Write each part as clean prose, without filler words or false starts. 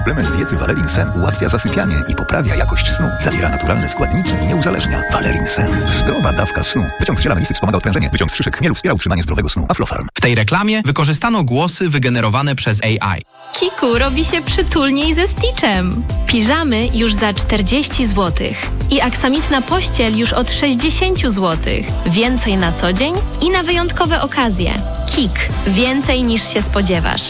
Suplement diety Valerin Sen ułatwia zasypianie i poprawia jakość snu. Zawiera naturalne składniki i nie uzależnia. Valerin Sen. Zdrowa dawka snu. Wyciąg z ziela melisy wspomaga odprężenie. Wyciąg z szyszek chmielu wspiera utrzymanie zdrowego snu. Aflofarm. W tej reklamie wykorzystano głosy wygenerowane przez AI. Kiku robi się przytulniej ze Stitchem. Piżamy już za 40 zł. I aksamitna pościel już od 60 zł. Więcej na co dzień i na wyjątkowe okazje. Kik. Więcej niż się spodziewasz.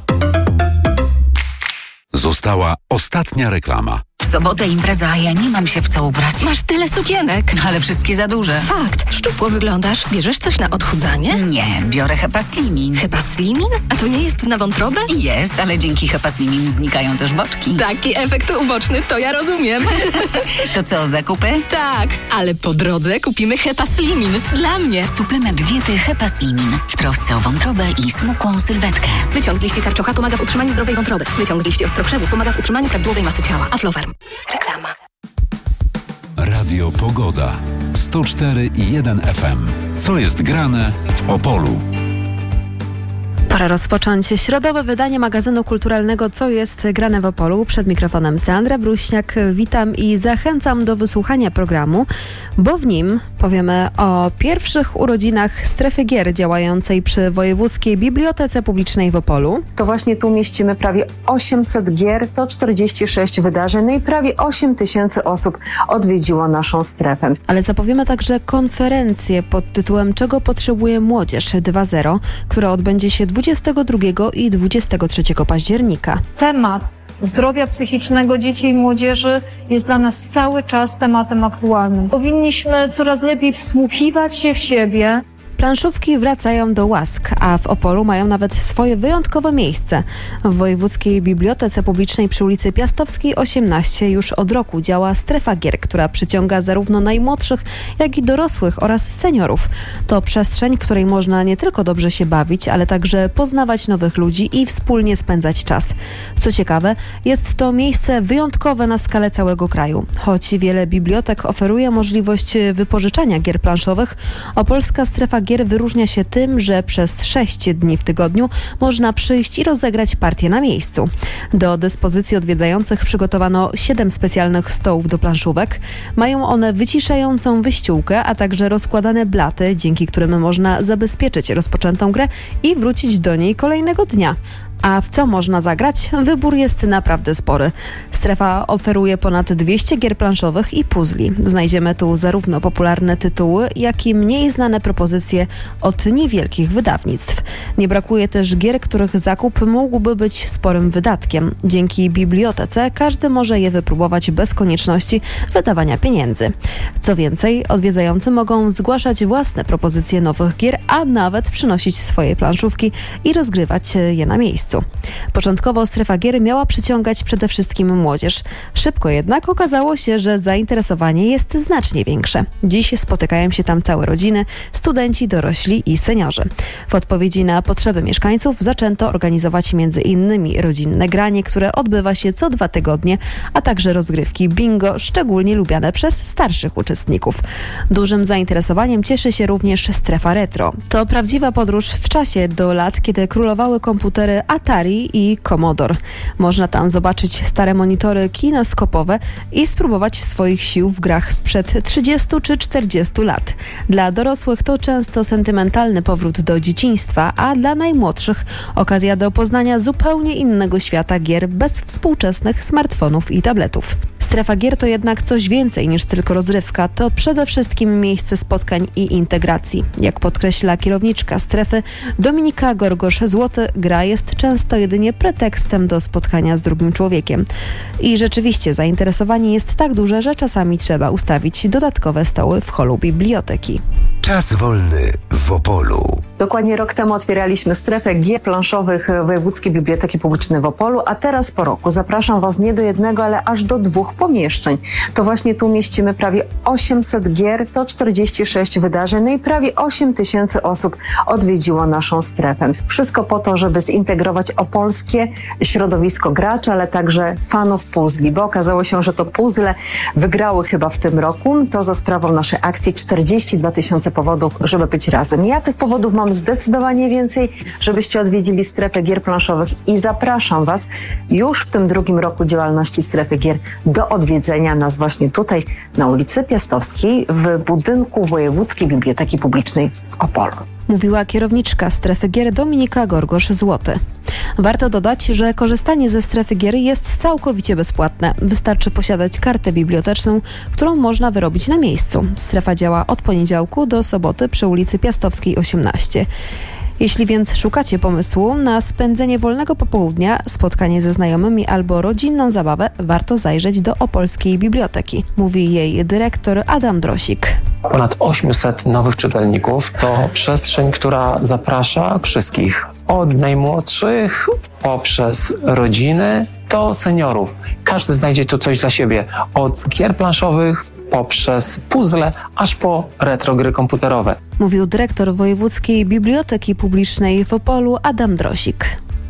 Została ostatnia reklama. W sobotę impreza, a ja nie mam się w co ubrać. Masz tyle sukienek. Ale wszystkie za duże. Fakt. Szczupło wyglądasz. Bierzesz coś na odchudzanie? Nie, biorę Hepaslimin. Hepaslimin? A to nie jest na wątrobę? Jest, ale dzięki Hepaslimin znikają też boczki. Taki efekt uboczny, to ja rozumiem. To co, zakupy? Tak, ale po drodze kupimy Hepaslimin. Dla mnie. Suplement diety Hepaslimin. W trosce o wątrobę i smukłą sylwetkę. Wyciąg z liści karczocha pomaga w utrzymaniu zdrowej wątroby. Wyciąg z liści ostrokrzewu pomaga w utrzymaniu prawidłowej masy ciała. Aflofarm. Reklama. Radio Pogoda. 104,1 FM. Co jest grane w Opolu? Pora rozpocząć środowe wydanie magazynu kulturalnego Co jest grane w Opolu. Przed mikrofonem Sandra Bruśniak. Witam i zachęcam do wysłuchania programu, bo w nim powiemy o pierwszych urodzinach strefy gier działającej przy Wojewódzkiej Bibliotece Publicznej w Opolu. To właśnie tu mieścimy prawie 800 gier, to 46 wydarzeń, no i prawie 8 tysięcy osób odwiedziło naszą strefę. Ale zapowiemy także konferencję pod tytułem Czego potrzebuje młodzież 2.0, która odbędzie się 22 i 23 października. Temat zdrowia psychicznego dzieci i młodzieży jest dla nas cały czas tematem aktualnym. Powinniśmy coraz lepiej wsłuchiwać się w siebie. Planszówki wracają do łask, a w Opolu mają nawet swoje wyjątkowe miejsce. W Wojewódzkiej Bibliotece Publicznej przy ulicy Piastowskiej 18 już od roku działa strefa gier, która przyciąga zarówno najmłodszych, jak i dorosłych oraz seniorów. To przestrzeń, w której można nie tylko dobrze się bawić, ale także poznawać nowych ludzi i wspólnie spędzać czas. Co ciekawe, jest to miejsce wyjątkowe na skalę całego kraju. Choć wiele bibliotek oferuje możliwość wypożyczania gier planszowych, opolska strefa gier wyróżnia się tym, że przez 6 dni w tygodniu można przyjść i rozegrać partię na miejscu. Do dyspozycji odwiedzających przygotowano 7 specjalnych stołów do planszówek. Mają one wyciszającą wyściółkę, a także rozkładane blaty, dzięki którym można zabezpieczyć rozpoczętą grę i wrócić do niej kolejnego dnia. A w co można zagrać? Wybór jest naprawdę spory. Strefa oferuje ponad 200 gier planszowych i puzli. Znajdziemy tu zarówno popularne tytuły, jak i mniej znane propozycje od niewielkich wydawnictw. Nie brakuje też gier, których zakup mógłby być sporym wydatkiem. Dzięki bibliotece każdy może je wypróbować bez konieczności wydawania pieniędzy. Co więcej, odwiedzający mogą zgłaszać własne propozycje nowych gier, a nawet przynosić swoje planszówki i rozgrywać je na miejscu. Początkowo strefa gier miała przyciągać przede wszystkim młodzież. Szybko jednak okazało się, że zainteresowanie jest znacznie większe. Dziś spotykają się tam całe rodziny, studenci, dorośli i seniorzy. W odpowiedzi na potrzeby mieszkańców zaczęto organizować m.in. rodzinne granie, które odbywa się co 2 tygodnie, a także rozgrywki bingo, szczególnie lubiane przez starszych uczestników. Dużym zainteresowaniem cieszy się również strefa retro. To prawdziwa podróż w czasie do lat, kiedy królowały komputery Atari i Commodore. Można tam zobaczyć stare monitory kinoskopowe i spróbować swoich sił w grach sprzed 30 czy 40 lat. Dla dorosłych to często sentymentalny powrót do dzieciństwa, a dla najmłodszych okazja do poznania zupełnie innego świata gier bez współczesnych smartfonów i tabletów. Strefa gier to jednak coś więcej niż tylko rozrywka. To przede wszystkim miejsce spotkań i integracji. Jak podkreśla kierowniczka strefy Dominika Gorgosz-Złoty, gra jest często jedynie pretekstem do spotkania z drugim człowiekiem. I rzeczywiście zainteresowanie jest tak duże, że czasami trzeba ustawić dodatkowe stoły w holu biblioteki. Czas wolny w Opolu. Dokładnie rok temu otwieraliśmy strefę gier planszowych Wojewódzkiej Biblioteki Publicznej w Opolu, a teraz po roku zapraszam Was nie do jednego, ale aż do 2 pomieszczeń. To właśnie tu mieścimy prawie 800 gier, to 46 wydarzeń, no i prawie 8 tysięcy osób odwiedziło naszą strefę. Wszystko po to, żeby zintegrować opolskie środowisko graczy, ale także fanów puzli, bo okazało się, że to puzzle wygrały chyba w tym roku. To za sprawą naszej akcji 42 000 powodów, żeby być razem. Ja tych powodów mam Wam zdecydowanie więcej, żebyście odwiedzili strefę gier planszowych i zapraszam Was już w tym drugim roku działalności strefy gier do odwiedzenia nas właśnie tutaj na ulicy Piastowskiej w budynku Wojewódzkiej Biblioteki Publicznej w Opolu. Mówiła kierowniczka strefy gier Dominika Gorgosz-Złoty. Warto dodać, że korzystanie ze strefy gier jest całkowicie bezpłatne. Wystarczy posiadać kartę biblioteczną, którą można wyrobić na miejscu. Strefa działa od poniedziałku do soboty przy ulicy Piastowskiej 18. Jeśli więc szukacie pomysłu na spędzenie wolnego popołudnia, spotkanie ze znajomymi albo rodzinną zabawę, warto zajrzeć do Opolskiej Biblioteki, mówi jej dyrektor Adam Drosik. Ponad 800 nowych czytelników to przestrzeń, która zaprasza wszystkich. Od najmłodszych poprzez rodziny do seniorów. Każdy znajdzie tu coś dla siebie. Od gier planszowych poprzez puzzle, aż po retro gry komputerowe. Mówił dyrektor Wojewódzkiej Biblioteki Publicznej w Opolu Adam Drosik.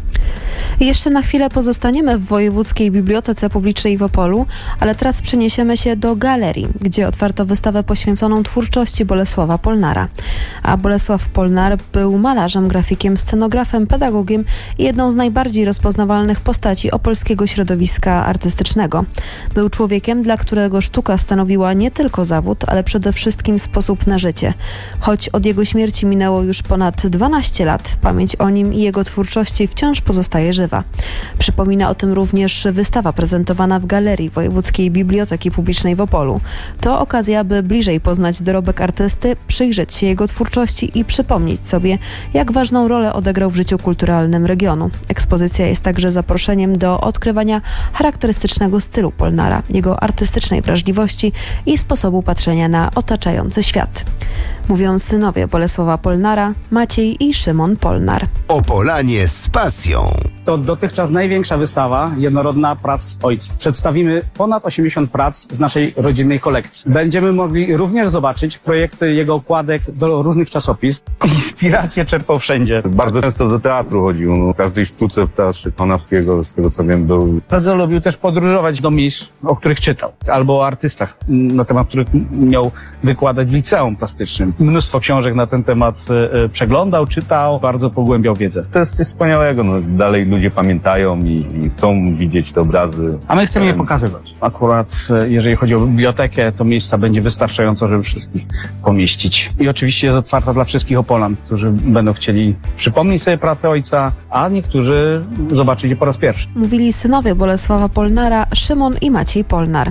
Jeszcze na chwilę pozostaniemy w Wojewódzkiej Bibliotece Publicznej w Opolu, ale teraz przeniesiemy się do galerii, gdzie otwarto wystawę poświęconą twórczości Bolesława Polnara. A Bolesław Polnar był malarzem, grafikiem, scenografem, pedagogiem i jedną z najbardziej rozpoznawalnych postaci opolskiego środowiska artystycznego. Był człowiekiem, dla którego sztuka stanowiła nie tylko zawód, ale przede wszystkim sposób na życie. Choć od jego śmierci minęło już ponad 12 lat, pamięć o nim i jego twórczości wciąż pozostaje żywa. Przypomina o tym również wystawa prezentowana w Galerii Wojewódzkiej Biblioteki Publicznej w Opolu. To okazja, by bliżej poznać dorobek artysty, przyjrzeć się jego twórczości i przypomnieć sobie, jak ważną rolę odegrał w życiu kulturalnym regionu. Ekspozycja jest także zaproszeniem do odkrywania charakterystycznego stylu Polnara, jego artystycznej wrażliwości i sposobu patrzenia na otaczający świat. Mówią synowie Bolesława Polnara, Maciej i Szymon Polnar. Opolanie z pasją. To dotychczas największa wystawa jednorodna prac ojca. Przedstawimy ponad 80 prac z naszej rodzinnej kolekcji. Będziemy mogli również zobaczyć projekty jego okładek do różnych czasopism. Inspiracje czerpał wszędzie. Bardzo często do teatru chodził. W każdej sztuce w Teatrze Konawskiego, z tego co wiem, był. Bardzo lubił też podróżować do miejsc, o których czytał. Albo o artystach, na temat których miał wykładać w liceum plastycznym. Mnóstwo książek na ten temat przeglądał, czytał, bardzo pogłębiał wiedzę. To jest coś wspaniałego. No, dalej ludzie pamiętają i chcą widzieć te obrazy. A my chcemy je pokazywać. Akurat jeżeli chodzi o bibliotekę, to miejsca będzie wystarczająco, żeby wszystkich pomieścić. I oczywiście jest otwarta dla wszystkich Opolan, którzy będą chcieli przypomnieć sobie pracę ojca, a niektórzy zobaczyć je po raz pierwszy. Mówili synowie Bolesława Polnara, Szymon i Maciej Polnar.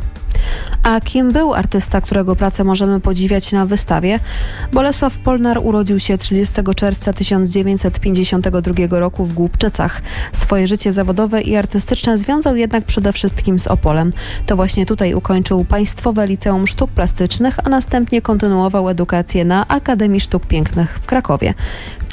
A kim był artysta, którego pracę możemy podziwiać na wystawie? Bolesław Polnar urodził się 30 czerwca 1952 roku w Głubczycach. Swoje życie zawodowe i artystyczne związał jednak przede wszystkim z Opolem. To właśnie tutaj ukończył Państwowe Liceum Sztuk Plastycznych, a następnie kontynuował edukację na Akademii Sztuk Pięknych w Krakowie. W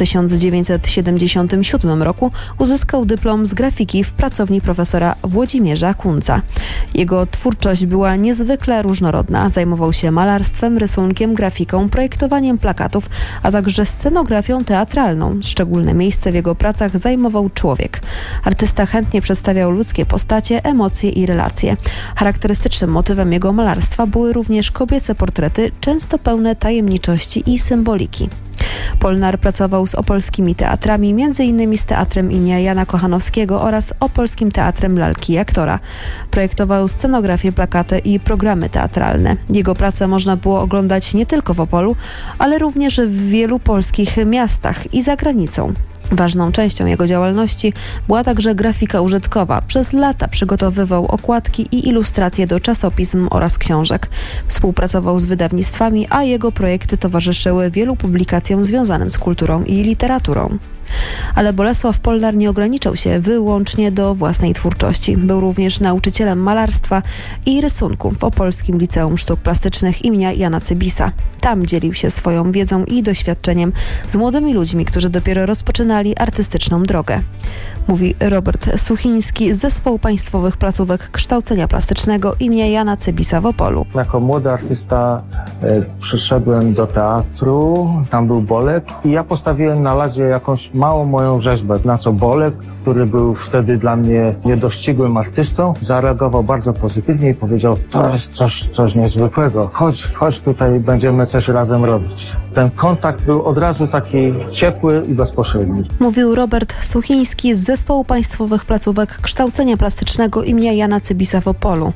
1977 roku uzyskał dyplom z grafiki w pracowni profesora Włodzimierza Kunca. Jego twórczość była niezwykle różnorodna. Zajmował się malarstwem, rysunkiem, grafiką, projektowaniem plakatów, a także scenografią teatralną. Szczególne miejsce w jego pracach zajmował człowiek. Artysta chętnie przedstawiał ludzkie postacie, emocje i relacje. Charakterystycznym motywem jego malarstwa były również kobiece portrety, często pełne tajemniczości i symboliki. Polnar pracował z opolskimi teatrami, m.in. z Teatrem im. Jana Kochanowskiego oraz Opolskim Teatrem Lalki i Aktora. Projektował scenografię, plakaty i programy teatralne. Jego pracę można było oglądać nie tylko w Opolu, ale również w wielu polskich miastach i za granicą. Ważną częścią jego działalności była także grafika użytkowa. Przez lata przygotowywał okładki i ilustracje do czasopism oraz książek. Współpracował z wydawnictwami, a jego projekty towarzyszyły wielu publikacjom związanym z kulturą i literaturą. Ale Bolesław Polnar nie ograniczał się wyłącznie do własnej twórczości. Był również nauczycielem malarstwa i rysunku w Opolskim Liceum Sztuk Plastycznych im. Jana Cybisa. Tam dzielił się swoją wiedzą i doświadczeniem z młodymi ludźmi, którzy dopiero rozpoczynali artystyczną drogę. mówi Robert Suchiński z Zespołu Państwowych Placówek Kształcenia Plastycznego im. Jana Cybisa w Opolu. Jako młody artysta przyszedłem do teatru, tam był Bolek i ja postawiłem na ladzie jakąś małą moją rzeźbę, na co Bolek, który był wtedy dla mnie niedościgłym artystą, zareagował bardzo pozytywnie i powiedział: to jest coś niezwykłego, chodź tutaj, będziemy coś razem robić. Ten kontakt był od razu taki ciepły i bezpośredni. Mówił Robert Suchiński z Zespołu Państwowych Placówek Kształcenia Plastycznego im. Jana Cybisa w Opolu.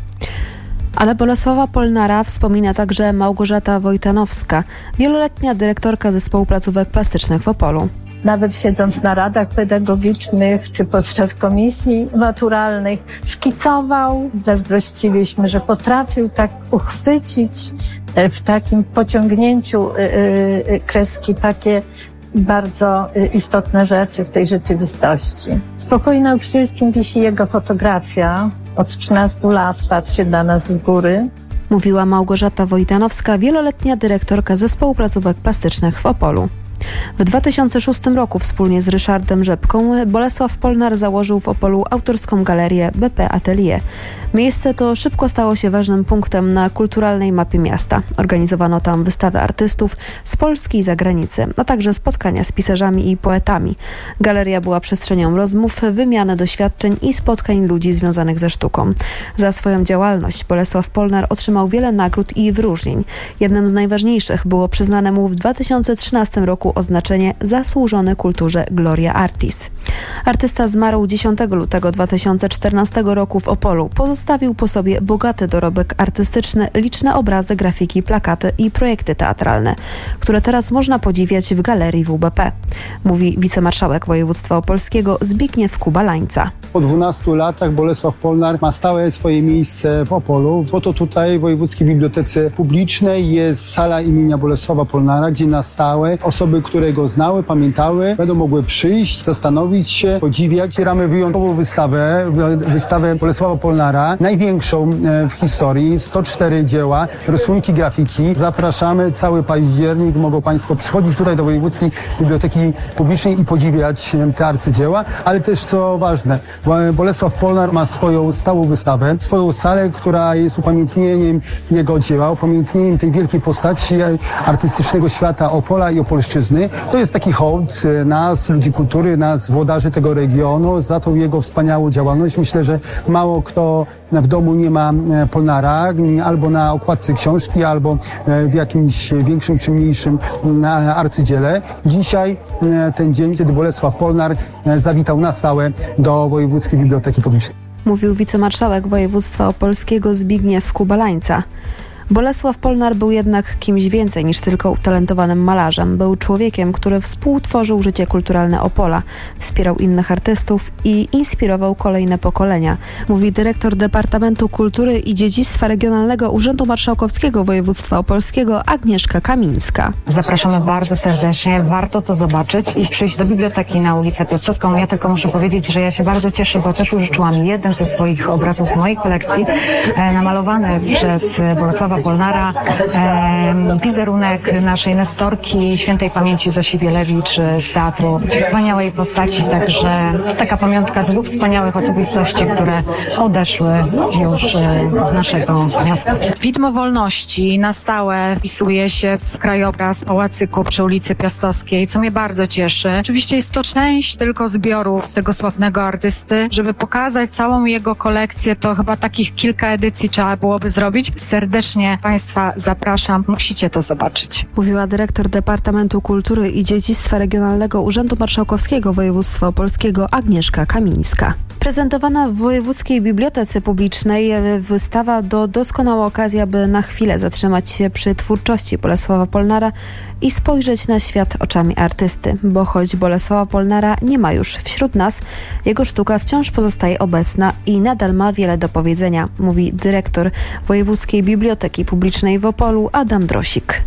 Ale Bolesława Polnara wspomina także Małgorzata Wojtanowska, wieloletnia dyrektorka Zespołu Placówek Plastycznych w Opolu. Nawet siedząc na radach pedagogicznych czy podczas komisji maturalnych szkicował. Zazdrościliśmy, że potrafił tak uchwycić w takim pociągnięciu kreski takie bardzo istotne rzeczy w tej rzeczywistości. W pokoju nauczycielskim wisi jego fotografia. Od 13 lat patrzy na nas z góry. Mówiła Małgorzata Wojtanowska, wieloletnia dyrektorka Zespołu Placówek Plastycznych w Opolu. W 2006 roku wspólnie z Ryszardem Rzepką Bolesław Polnar założył w Opolu autorską galerię BP Atelier. Miejsce to szybko stało się ważnym punktem na kulturalnej mapie miasta. Organizowano tam wystawy artystów z Polski i zagranicy, a także spotkania z pisarzami i poetami. Galeria była przestrzenią rozmów, wymiany doświadczeń i spotkań ludzi związanych ze sztuką. Za swoją działalność Bolesław Polnar otrzymał wiele nagród i wyróżnień. Jednym z najważniejszych było przyznane mu w 2013 roku oznaczenie Zasłużony kulturze Gloria Artis. Artysta zmarł 10 lutego 2014 roku w Opolu. Pozostawił po sobie bogaty dorobek artystyczny, liczne obrazy, grafiki, plakaty i projekty teatralne, które teraz można podziwiać w galerii WBP, mówi wicemarszałek województwa opolskiego Zbigniew Kubalańca. Po 12 latach Bolesław Polnar ma stałe swoje miejsce w Opolu. Oto tutaj w Wojewódzkiej Bibliotece Publicznej jest sala imienia Bolesława Polnara, gdzie na stałe osoby, które go znały, pamiętały, będą mogły przyjść, zastanowić się, podziwiać. Otwieramy wyjątkową wystawę Bolesława Polnara, największą w historii, 104 dzieła, rysunki, grafiki. Zapraszamy cały październik, mogą Państwo przychodzić tutaj do Wojewódzkiej Biblioteki Publicznej i podziwiać te arcydzieła, ale też co ważne, Bolesław Polnar ma swoją stałą wystawę, swoją salę, która jest upamiętnieniem jego dzieła, upamiętnieniem tej wielkiej postaci artystycznego świata Opola i Opolszczyzny. To jest taki hołd nas, ludzi kultury, nas, włodarzy tego regionu, za tą jego wspaniałą działalność. Myślę, że mało kto w domu nie ma Polnara, albo na okładce książki, albo w jakimś większym czy mniejszym arcydziele. Dzisiaj ten dzień, kiedy Bolesław Polnar zawitał na stałe do Wojewódzkiej Biblioteki Publicznej. Mówił wicemarszałek województwa opolskiego Zbigniew Kubalańca. Bolesław Polnar był jednak kimś więcej niż tylko utalentowanym malarzem. Był człowiekiem, który współtworzył życie kulturalne Opola, wspierał innych artystów i inspirował kolejne pokolenia, mówi dyrektor Departamentu Kultury i Dziedzictwa Regionalnego Urzędu Marszałkowskiego Województwa Opolskiego Agnieszka Kamińska. Zapraszamy bardzo serdecznie, warto to zobaczyć i przyjść do biblioteki na ulicę Piastowską. Ja tylko muszę powiedzieć, że ja się bardzo cieszę, bo też użyczyłam jeden ze swoich obrazów z mojej kolekcji, namalowany przez Bolesława Polnara, wizerunek naszej nestorki świętej pamięci Zosi Wielewicz z teatru. Wspaniałej postaci, także taka pamiątka dwóch wspaniałych osobistości, które odeszły już z naszego miasta. Widmo Wolności na stałe wpisuje się w krajobraz pałacyku przy ulicy Piastowskiej, co mnie bardzo cieszy. Oczywiście jest to część tylko zbiorów tego sławnego artysty. Żeby pokazać całą jego kolekcję, to chyba takich kilka edycji trzeba byłoby zrobić. Serdecznie Państwa zapraszam, musicie to zobaczyć. Mówiła dyrektor Departamentu Kultury i Dziedzictwa Regionalnego Urzędu Marszałkowskiego Województwa Opolskiego Agnieszka Kamińska. Prezentowana w Wojewódzkiej Bibliotece Publicznej wystawa to doskonała okazja, by na chwilę zatrzymać się przy twórczości Bolesława Polnara i spojrzeć na świat oczami artysty, bo choć Bolesława Polnara nie ma już wśród nas, jego sztuka wciąż pozostaje obecna i nadal ma wiele do powiedzenia, mówi dyrektor Wojewódzkiej Biblioteki Publicznej w Opolu Adam Drosik.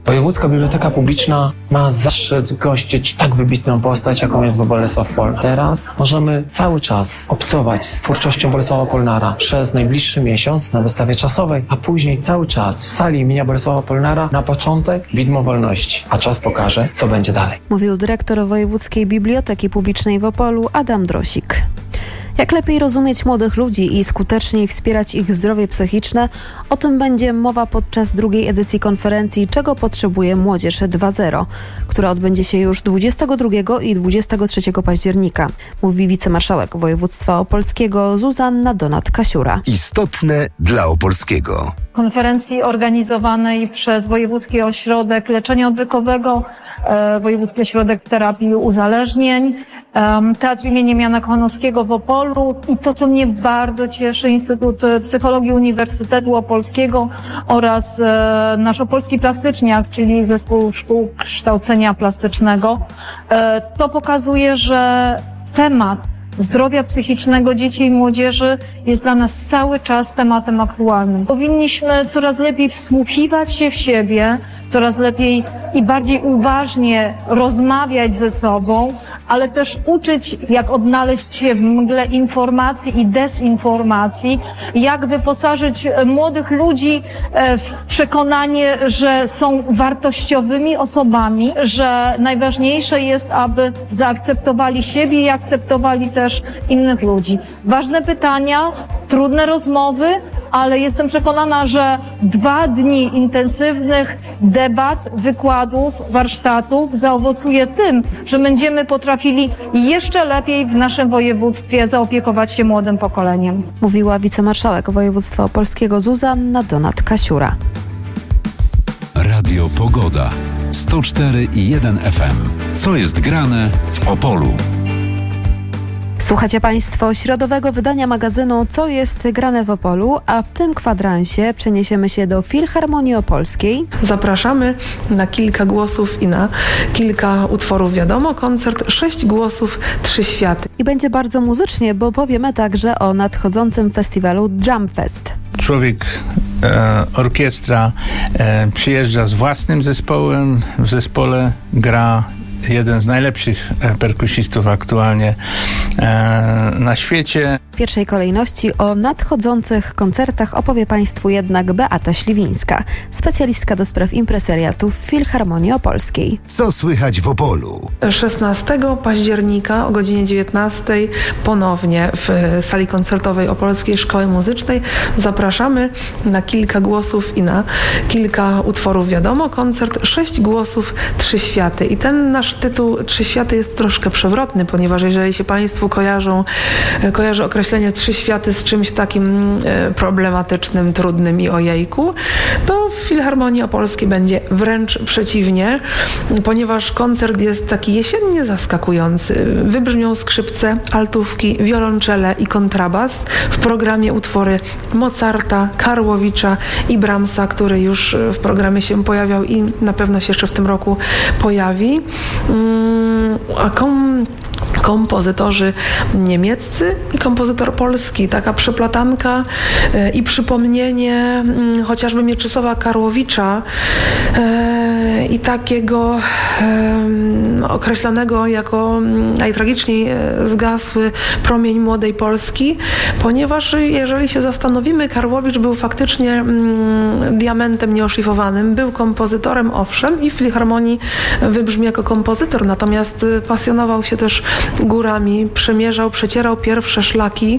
Wojewódzka Biblioteka Publiczna ma zaszczyt gościć tak wybitną postać, jaką jest Bolesław Polnar. Teraz możemy cały czas obcować z twórczością Bolesława Polnara przez najbliższy miesiąc na wystawie czasowej, a później cały czas w sali imienia Bolesława Polnara na początek Widmo Wolności, a czas pokaże, co będzie dalej. Mówił dyrektor Wojewódzkiej Biblioteki Publicznej w Opolu Adam Drosik. Jak lepiej rozumieć młodych ludzi i skuteczniej wspierać ich zdrowie psychiczne? O tym będzie mowa podczas drugiej edycji konferencji Czego potrzebuje Młodzież 2.0, która odbędzie się już 22 i 23 października, mówi wicemarszałek województwa opolskiego Zuzanna Donat-Kasiura. Istotne dla Opolskiego. Konferencji organizowanej przez Wojewódzki Ośrodek Leczenia Odwykowego, Wojewódzki Ośrodek Terapii Uzależnień, Teatr imienia Jana Kochanowskiego w Opolu i to, co mnie bardzo cieszy, Instytut Psychologii Uniwersytetu Opolskiego oraz nasz Opolski Plastyczniak, czyli Zespół Szkół Kształcenia Plastycznego. To pokazuje, że temat zdrowia psychicznego dzieci i młodzieży jest dla nas cały czas tematem aktualnym. Powinniśmy coraz lepiej wsłuchiwać się w siebie, coraz lepiej i bardziej uważnie rozmawiać ze sobą, ale też uczyć, jak odnaleźć się w mgle informacji i dezinformacji, jak wyposażyć młodych ludzi w przekonanie, że są wartościowymi osobami, że najważniejsze jest, aby zaakceptowali siebie i akceptowali też innych ludzi. Ważne pytania, trudne rozmowy, ale jestem przekonana, że 2 dni intensywnych debat, wykładów, warsztatów zaowocuje tym, że będziemy potrafili jeszcze lepiej w naszym województwie zaopiekować się młodym pokoleniem. Mówiła wicemarszałek województwa opolskiego Zuzanna Donat-Kasiura. Radio Pogoda 104,1 FM. Co jest grane w Opolu? Słuchacie Państwo środowego wydania magazynu Co jest grane w Opolu, a w tym kwadransie przeniesiemy się do Filharmonii Opolskiej. Zapraszamy na kilka głosów i na kilka utworów wiadomo. Koncert 6 głosów, 3 światy. I będzie bardzo muzycznie, bo powiemy także o nadchodzącym festiwalu Drumfest. Orkiestra przyjeżdża z własnym zespołem, w zespole gra jeden z najlepszych perkusistów aktualnie na świecie. W pierwszej kolejności o nadchodzących koncertach opowie Państwu jednak Beata Śliwińska, specjalistka do spraw impresariatu w Filharmonii Opolskiej. Co słychać w Opolu? 16 października o godzinie 19 ponownie w sali koncertowej Opolskiej Szkoły Muzycznej zapraszamy na kilka głosów i na kilka utworów wiadomo. Koncert 6 głosów, 3 światy. I ten nasz tytuł 3 światy jest troszkę przewrotny, ponieważ jeżeli się Państwu kojarzy określenie 3 światy z czymś takim problematycznym, trudnym i ojejku, to w Filharmonii Opolskiej będzie wręcz przeciwnie, ponieważ koncert jest taki jesiennie zaskakujący. Wybrzmią skrzypce, altówki, wiolonczele i kontrabas. W programie utwory Mozarta, Karłowicza i Brahmsa, który już w programie się pojawiał i na pewno się jeszcze w tym roku pojawi. A kompozytorzy niemieccy i kompozytor polski. Taka przeplatanka i przypomnienie chociażby Mieczysława Karłowicza i takiego określanego jako najtragiczniej zgasły promień młodej Polski, ponieważ jeżeli się zastanowimy, Karłowicz był faktycznie diamentem nieoszlifowanym, był kompozytorem, owszem, i w Filharmonii wybrzmi jako kompozytor, natomiast pasjonował się też górami, przecierał pierwsze szlaki,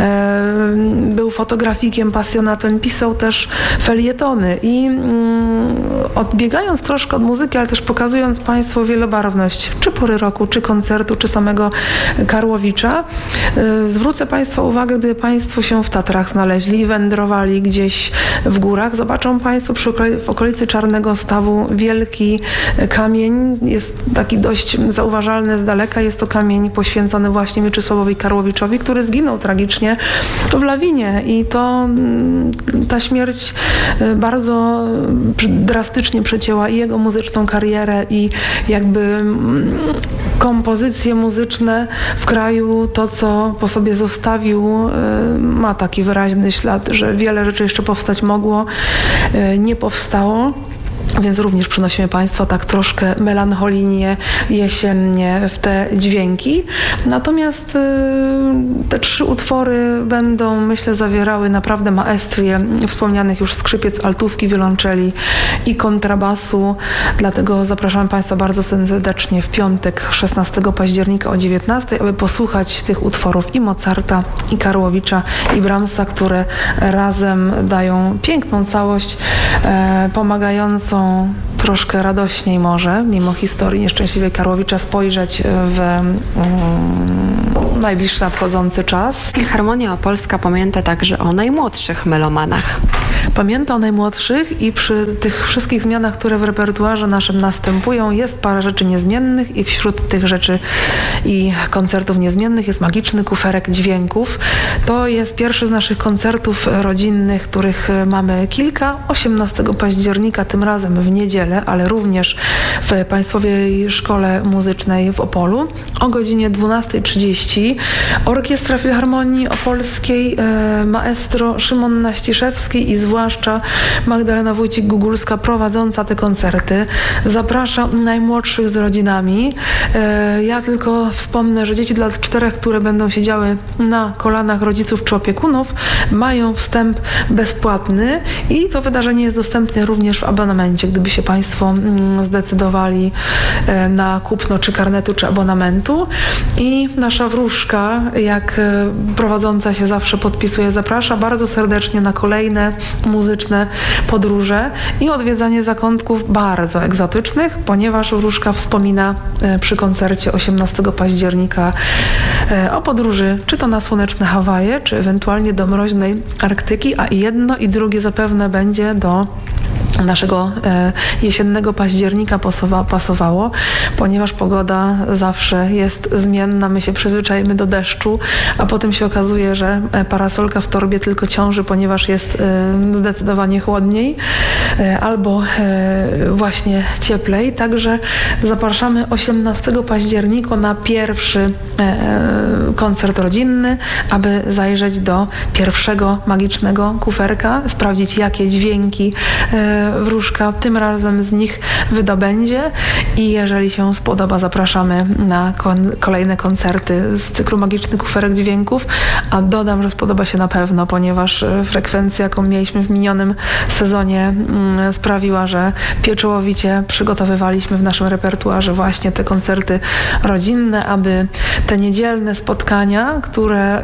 był fotografikiem, pasjonatem, pisał też felietony i odbiegając troszkę od muzyki, ale też pokazując Państwu wielobarwność, czy pory roku, czy koncertu, czy samego Karłowicza, zwrócę Państwa uwagę, gdy Państwo się w Tatrach znaleźli i wędrowali gdzieś w górach, zobaczą Państwo w okolicy Czarnego Stawu wielki kamień, jest taki dość zauważalny z daleka, jest to kamień poświęcony właśnie Mieczysławowi Karłowiczowi, który zginął tragicznie w lawinie i ta śmierć bardzo drastycznie przecięła i jego muzyczną karierę i jakby kompozycje muzyczne w kraju, to co po sobie zostawił, ma taki wyraźny ślad, że wiele rzeczy jeszcze powstać mogło, nie powstało. Więc również przynosimy Państwu tak troszkę melancholijnie, jesiennie w te dźwięki. Natomiast te 3 utwory będą, myślę, zawierały naprawdę maestrię wspomnianych już skrzypiec, altówki, wiolonczeli i kontrabasu. Dlatego zapraszam Państwa bardzo serdecznie w piątek 16 października o 19:00, aby posłuchać tych utworów i Mozarta, i Karłowicza, i Brahmsa, które razem dają piękną całość, pomagającą troszkę radośniej może, mimo historii nieszczęśliwej Karłowicza, spojrzeć w najbliższy nadchodzący czas. Filharmonia Opolska pamięta także o najmłodszych melomanach. Pamięta o najmłodszych i przy tych wszystkich zmianach, które w repertuarze naszym następują, jest parę rzeczy niezmiennych i wśród tych rzeczy i koncertów niezmiennych jest magiczny kuferek dźwięków. To jest pierwszy z naszych koncertów rodzinnych, których mamy kilka. 18 października, tym razem w niedzielę, ale również w Państwowej Szkole Muzycznej w Opolu o godzinie 12:30. Orkiestra Filharmonii Opolskiej, maestro Szymon Naściszewski i zwłaszcza Magdalena Wójcik-Gugulska, prowadząca te koncerty. Zaprasza najmłodszych z rodzinami. Ja tylko wspomnę, że dzieci do lat 4, które będą siedziały na kolanach rodziców czy opiekunów, mają wstęp bezpłatny i to wydarzenie jest dostępne również w abonamencie, gdyby się Państwo zdecydowali na kupno czy karnetu, czy abonamentu. I nasza wróżka, jak prowadząca się zawsze podpisuje, zaprasza bardzo serdecznie na kolejne muzyczne podróże i odwiedzanie zakątków bardzo egzotycznych, ponieważ wróżka wspomina przy koncercie 18 października o podróży czy to na słoneczne Hawaje, czy ewentualnie do mroźnej Arktyki, a i jedno i drugie zapewne będzie do naszego jesiennego października pasowało, ponieważ pogoda zawsze jest zmienna, my się przyzwyczajemy do deszczu, a potem się okazuje, że parasolka w torbie tylko ciąży, ponieważ jest zdecydowanie chłodniej albo właśnie cieplej. Także zapraszamy 18 października na pierwszy koncert rodzinny, aby zajrzeć do pierwszego magicznego kuferka, sprawdzić, jakie dźwięki wróżka tym razem z nich wydobędzie i jeżeli się spodoba, zapraszamy na kolejne koncerty z cyklu Magiczny Kuferek Dźwięków, a dodam, że spodoba się na pewno, ponieważ frekwencja, jaką mieliśmy w minionym sezonie, sprawiła, że pieczołowicie przygotowywaliśmy w naszym repertuarze właśnie te koncerty rodzinne, aby te niedzielne spotkania, które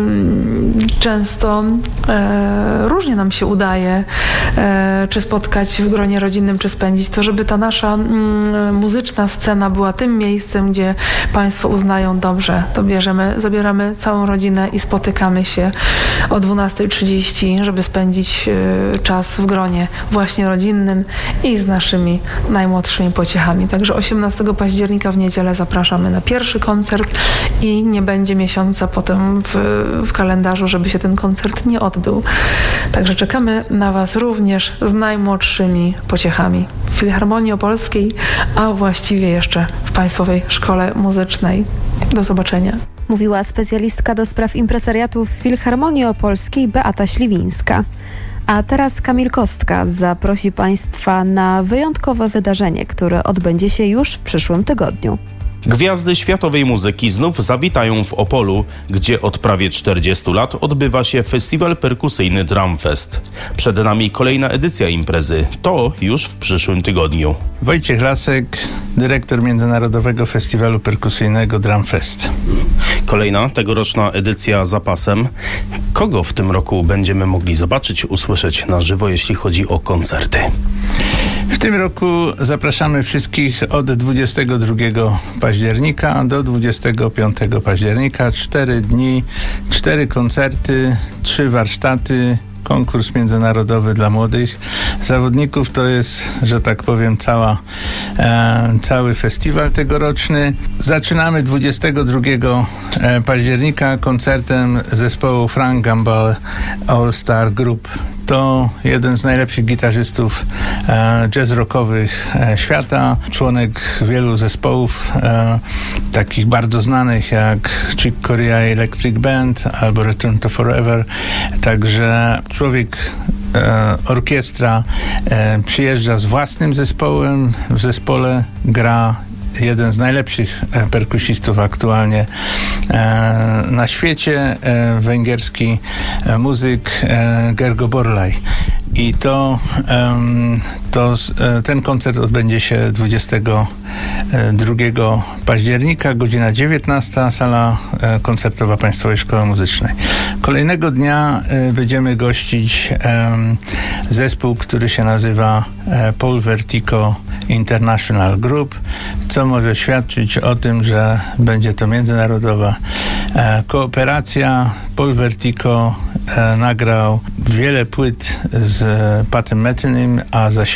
często różnie nam się udaje czy spotkać w gronie rodzinnym, czy spędzić, to żeby ta nasza muzyczna scena była tym miejscem, gdzie Państwo uznają, dobrze, to zabieramy całą rodzinę i spotykamy się o 12:30, żeby spędzić czas w gronie właśnie rodzinnym i z naszymi najmłodszymi pociechami. Także 18 października w niedzielę zapraszamy na pierwszy koncert i nie będzie miesiąca potem w kalendarzu, żeby się ten koncert nie odbył. Także czekamy na Was również z najmłodszymi pociechami w Filharmonii Opolskiej, a właściwie jeszcze w Państwowej Szkole Muzycznej. Do zobaczenia. Mówiła specjalistka do spraw impresariatu w Filharmonii Opolskiej Beata Śliwińska. A teraz Kamil Kostka zaprosi Państwa na wyjątkowe wydarzenie, które odbędzie się już w przyszłym tygodniu. Gwiazdy światowej muzyki znów zawitają w Opolu, gdzie od prawie 40 lat odbywa się festiwal perkusyjny Drumfest. Przed nami kolejna edycja imprezy. To już w przyszłym tygodniu. Wojciech Lasek, dyrektor Międzynarodowego Festiwalu Perkusyjnego Drumfest. Kolejna tegoroczna edycja za pasem. Kogo w tym roku będziemy mogli zobaczyć, usłyszeć na żywo, jeśli chodzi o koncerty? W tym roku zapraszamy wszystkich od 22 października do 25 października. 4 dni, 4 koncerty, 3 warsztaty, konkurs międzynarodowy dla młodych zawodników. To jest, że tak powiem, cały festiwal tegoroczny. Zaczynamy 22 października koncertem zespołu Frank Gambale All Star Group. To jeden z najlepszych gitarzystów jazz rockowych świata, członek wielu zespołów takich bardzo znanych jak Chick Corea Electric Band albo Return to Forever. Także człowiek orkiestra przyjeżdża z własnym zespołem. W zespole gra jeden z najlepszych perkusistów aktualnie na świecie, węgierski muzyk Gergo Borlai. I ten koncert odbędzie się 22 października, godzina 19, sala koncertowa Państwowej Szkoły Muzycznej. Kolejnego dnia będziemy gościć zespół, który się nazywa Paul Vertigo International Group, co może świadczyć o tym, że będzie to międzynarodowa kooperacja. Paul Vertigo nagrał wiele płyt z Patem Metynym, a za